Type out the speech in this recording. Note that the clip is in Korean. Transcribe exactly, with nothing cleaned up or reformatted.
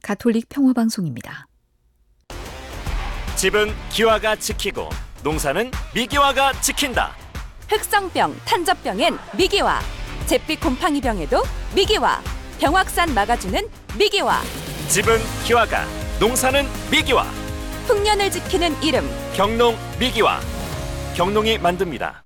가톨릭 평화방송입니다. 집은 기와가 지키고 농사는 미기와가 지킨다. 흑성병, 탄저병엔 미기와, 잿빛 곰팡이병에도 미기와, 병확산 막아주는 미기와. 집은 기와가, 농사는 미기와. 풍년을 지키는 이름, 경농 미기와. 경농이 만듭니다.